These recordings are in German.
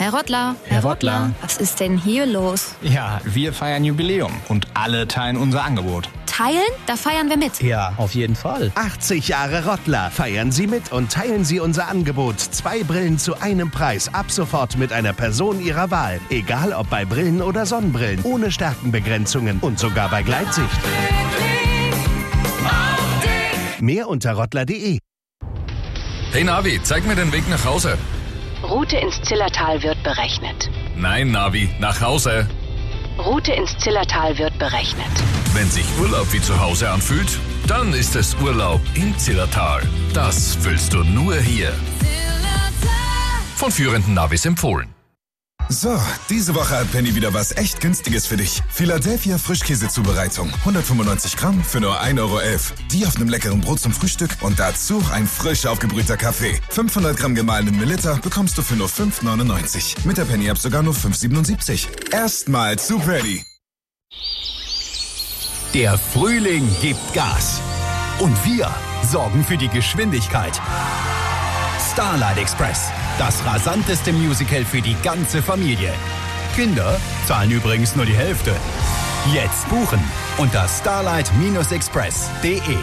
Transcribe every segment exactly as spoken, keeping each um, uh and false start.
Herr Rottler, Herr, Herr Rottler. Rottler, was ist denn hier los? Ja, wir feiern Jubiläum und alle teilen unser Angebot. Teilen? Da feiern wir mit. Ja, auf jeden Fall. achtzig Jahre Rottler. Feiern Sie mit und teilen Sie unser Angebot. Zwei Brillen zu einem Preis. Ab sofort mit einer Person Ihrer Wahl. Egal ob bei Brillen oder Sonnenbrillen. Ohne Stärkenbegrenzungen und sogar bei Gleitsicht. Mehr unter rottler punkt de. Hey Navi, zeig mir den Weg nach Hause. Route ins Zillertal wird berechnet. Nein, Navi, nach Hause. Route ins Zillertal wird berechnet. Wenn sich Urlaub wie zu Hause anfühlt, dann ist es Urlaub im Zillertal. Das fühlst du nur hier. Von führenden Navis empfohlen. So, diese Woche hat Penny wieder was echt Günstiges für dich. Philadelphia Frischkäsezubereitung. hundertfünfundneunzig Gramm für nur ein Euro elf. Die auf einem leckeren Brot zum Frühstück und dazu ein frisch aufgebrühter Kaffee. fünfhundert Gramm gemahlenen Melitta bekommst du für nur fünf neunundneunzig. Mit der Penny-App sogar nur fünf siebenundsiebzig. Erstmal zu Penny. Der Frühling gibt Gas. Und wir sorgen für die Geschwindigkeit. Starlight Express. Das rasanteste Musical für die ganze Familie. Kinder zahlen übrigens nur die Hälfte. Jetzt buchen unter starlight express punkt de.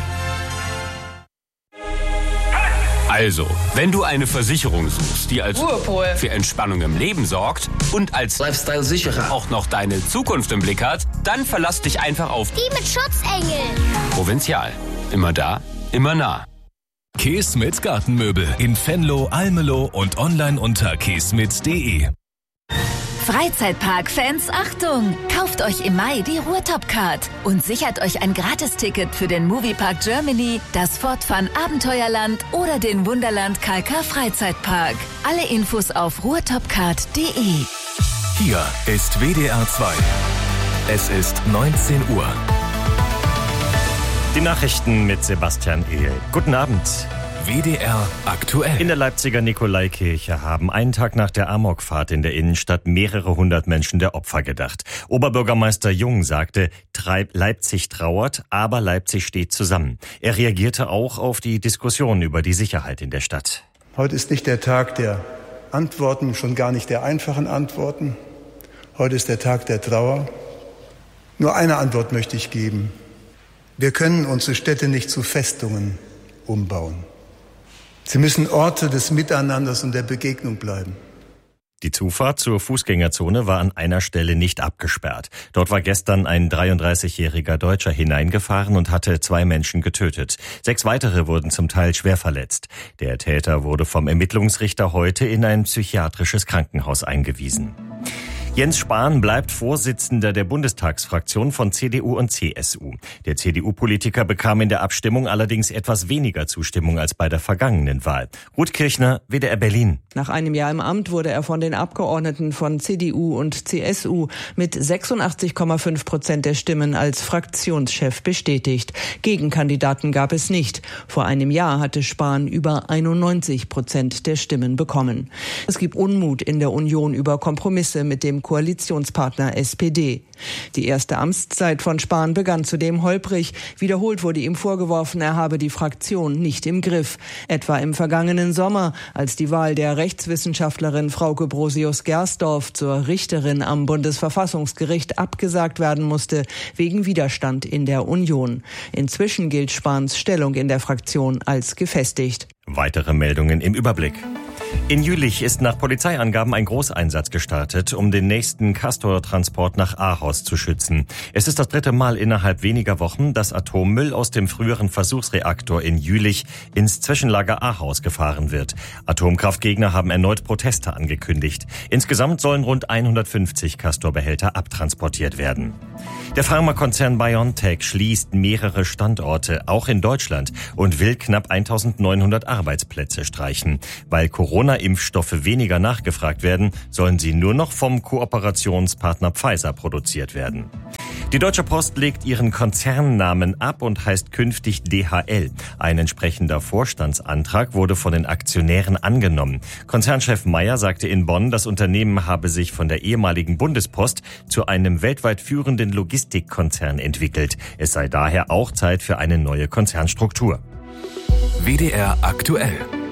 Also, wenn du eine Versicherung suchst, die als Ruhepol für Entspannung im Leben sorgt und als Lifestyle-Sicherer auch noch deine Zukunft im Blick hat, dann verlass dich einfach auf die mit Schutzengel. Provinzial. Immer da, immer nah. Keesmit Gartenmöbel in Venlo, Almelo und online unter keesmit punkt de. Freizeitpark-Fans, Achtung! Kauft euch im Mai die Ruhrtop-Card und sichert euch ein Gratisticket für den Moviepark Germany, das Fortfun Abenteuerland oder den Wunderland K K Freizeitpark. Alle Infos auf ruhrtopcard punkt de. Hier ist W D R zwei. Es ist neunzehn Uhr. Die Nachrichten mit Sebastian Ehl. Guten Abend. W D R aktuell. In der Leipziger Nikolaikirche haben einen Tag nach der Amokfahrt in der Innenstadt mehrere hundert Menschen der Opfer gedacht. Oberbürgermeister Jung sagte, Leipzig trauert, aber Leipzig steht zusammen. Er reagierte auch auf die Diskussion über die Sicherheit in der Stadt. Heute ist nicht der Tag der Antworten, schon gar nicht der einfachen Antworten. Heute ist der Tag der Trauer. Nur eine Antwort möchte ich geben. Wir können unsere Städte nicht zu Festungen umbauen. Sie müssen Orte des Miteinanders und der Begegnung bleiben. Die Zufahrt zur Fußgängerzone war an einer Stelle nicht abgesperrt. Dort war gestern ein dreiunddreißigjähriger Deutscher hineingefahren und hatte zwei Menschen getötet. Sechs weitere wurden zum Teil schwer verletzt. Der Täter wurde vom Ermittlungsrichter heute in ein psychiatrisches Krankenhaus eingewiesen. Jens Spahn bleibt Vorsitzender der Bundestagsfraktion von C D U und C S U. Der C D U-Politiker bekam in der Abstimmung allerdings etwas weniger Zustimmung als bei der vergangenen Wahl. Ruth Kirchner, W D R Berlin. Nach einem Jahr im Amt wurde er von den Abgeordneten von C D U und C S U mit sechsundachtzig Komma fünf Prozent der Stimmen als Fraktionschef bestätigt. Gegenkandidaten gab es nicht. Vor einem Jahr hatte Spahn über einundneunzig Prozent der Stimmen bekommen. Es gibt Unmut in der Union über Kompromisse mit dem Koalitionspartner S P D. Die erste Amtszeit von Spahn begann zudem holprig. Wiederholt wurde ihm vorgeworfen, er habe die Fraktion nicht im Griff. Etwa im vergangenen Sommer, als die Wahl der Rechtswissenschaftlerin Frauke Brosius-Gersdorf zur Richterin am Bundesverfassungsgericht abgesagt werden musste, wegen Widerstand in der Union. Inzwischen gilt Spahns Stellung in der Fraktion als gefestigt. Weitere Meldungen im Überblick. In Jülich ist nach Polizeiangaben ein Großeinsatz gestartet, um den nächsten Castor-Transport nach Ahaus zu schützen. Es ist das dritte Mal innerhalb weniger Wochen, dass Atommüll aus dem früheren Versuchsreaktor in Jülich ins Zwischenlager Ahaus gefahren wird. Atomkraftgegner haben erneut Proteste angekündigt. Insgesamt sollen rund hundertfünfzig Castor-Behälter abtransportiert werden. Der Pharmakonzern BioNTech schließt mehrere Standorte, auch in Deutschland, und will knapp eintausendneunhundert Arbeitsplätze streichen. Weil Corona-Impfstoffe weniger nachgefragt werden, sollen sie nur noch vom Kooperationspartner Pfizer produziert werden. Die Deutsche Post legt ihren Konzernnamen ab und heißt künftig D H L. Ein entsprechender Vorstandsantrag wurde von den Aktionären angenommen. Konzernchef Meyer sagte in Bonn, das Unternehmen habe sich von der ehemaligen Bundespost zu einem weltweit führenden Logistikkonzern entwickelt. Es sei daher auch Zeit für eine neue Konzernstruktur. W D R aktuell.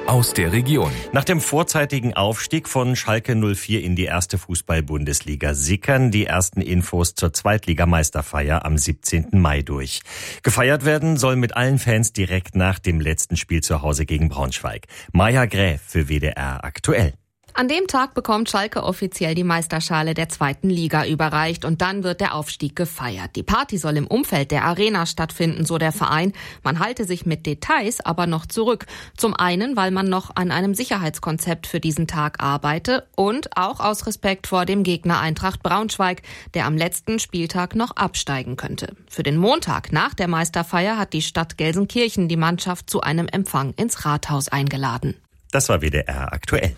aus der Region. Nach dem vorzeitigen Aufstieg von Schalke null vier in die erste Fußball-Bundesliga sickern die ersten Infos zur Zweitligameisterfeier am siebzehnten Mai durch. Gefeiert werden soll mit allen Fans direkt nach dem letzten Spiel zu Hause gegen Braunschweig. Maja Gräf für W D R aktuell. An dem Tag bekommt Schalke offiziell die Meisterschale der zweiten Liga überreicht und dann wird der Aufstieg gefeiert. Die Party soll im Umfeld der Arena stattfinden, so der Verein. Man halte sich mit Details aber noch zurück. Zum einen, weil man noch an einem Sicherheitskonzept für diesen Tag arbeite und auch aus Respekt vor dem Gegner Eintracht Braunschweig, der am letzten Spieltag noch absteigen könnte. Für den Montag nach der Meisterfeier hat die Stadt Gelsenkirchen die Mannschaft zu einem Empfang ins Rathaus eingeladen. Das war W D R aktuell.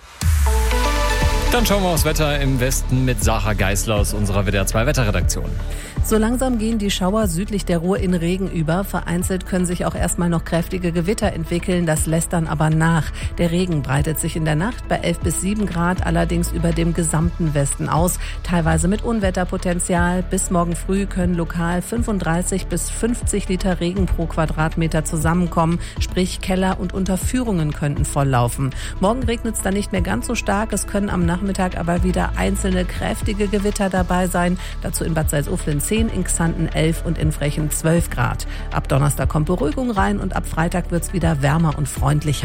Dann schauen wir aufs Wetter im Westen mit Sarah Geisler aus unserer W D R zwei Wetterredaktion. So langsam gehen die Schauer südlich der Ruhr in Regen über. Vereinzelt können sich auch erstmal noch kräftige Gewitter entwickeln. Das lässt dann aber nach. Der Regen breitet sich in der Nacht bei elf bis sieben Grad allerdings über dem gesamten Westen aus. Teilweise mit Unwetterpotenzial. Bis morgen früh können lokal fünfunddreißig bis fünfzig Liter Regen pro Quadratmeter zusammenkommen. Sprich, Keller und Unterführungen könnten volllaufen. Morgen regnet es dann nicht mehr ganz so stark. Es können am Nachmittag aber wieder einzelne kräftige Gewitter dabei sein. Dazu in Bad Salzuflen zehn, in Xanten elf und in Frechen zwölf Grad. Ab Donnerstag kommt Beruhigung rein und ab Freitag wird's wieder wärmer und freundlicher.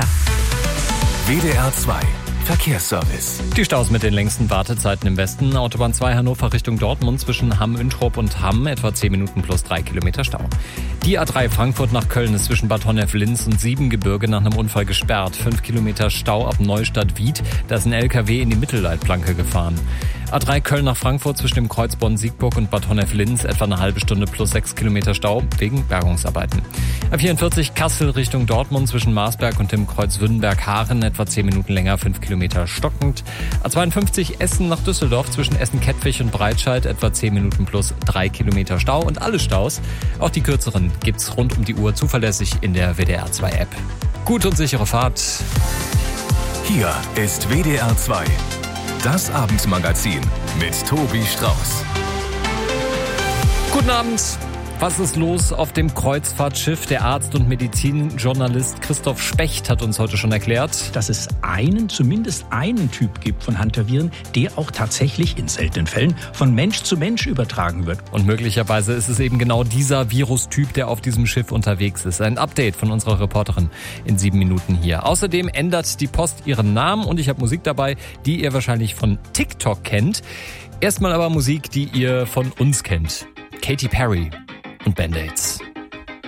W D R zwei Verkehrsservice. Die Staus mit den längsten Wartezeiten im Westen. Autobahn zwei Hannover Richtung Dortmund zwischen Hamm-Üntrop und Hamm etwa zehn Minuten plus drei Kilometer Stau. Die A drei Frankfurt nach Köln ist zwischen Bad Honnef-Linz und Siebengebirge nach einem Unfall gesperrt. fünf Kilometer Stau ab Neustadt-Wied. Da ist ein L K W in die Mittelleitplanke gefahren. A drei Köln nach Frankfurt zwischen dem Kreuz Bonn-Siegburg und Bad Honnef-Linz etwa eine halbe Stunde plus sechs Kilometer Stau wegen Bergungsarbeiten. A vierundvierzig Kassel Richtung Dortmund zwischen Marsberg und dem Kreuz Wünnberg-Haaren etwa zehn Minuten länger, fünf Kilometer stockend. A zweiundfünfzig Essen nach Düsseldorf zwischen Essen-Kettwig und Breitscheid etwa zehn Minuten plus drei Kilometer Stau und alle Staus, auch die kürzeren, gibt's rund um die Uhr zuverlässig in der W D R zwei App. Gute und sichere Fahrt. Hier ist W D R zwei. Das Abendmagazin mit Tobi Strauß. Guten Abend. Was ist los auf dem Kreuzfahrtschiff? Der Arzt und Medizinjournalist Christoph Specht hat uns heute schon erklärt, dass es einen, zumindest einen Typ gibt von Hantaviren, der auch tatsächlich in seltenen Fällen von Mensch zu Mensch übertragen wird. Und möglicherweise ist es eben genau dieser Virustyp, der auf diesem Schiff unterwegs ist. Ein Update von unserer Reporterin in sieben Minuten hier. Außerdem ändert die Post ihren Namen und ich habe Musik dabei, die ihr wahrscheinlich von TikTok kennt. Erstmal aber Musik, die ihr von uns kennt. Katy Perry und Band-Aids.